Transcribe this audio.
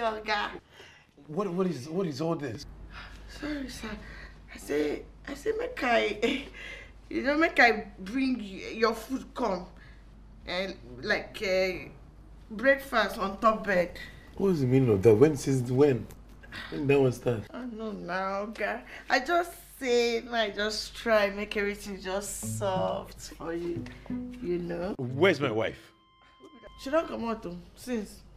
Oga. What is all this? Sorry, sir. I say, make I, make I bring your food come, and like breakfast on top bed. What's the meaning of that? Since when? When that one start? I know now, guy. I just try make everything just soft for you, Where's my wife? She don't come out though, since.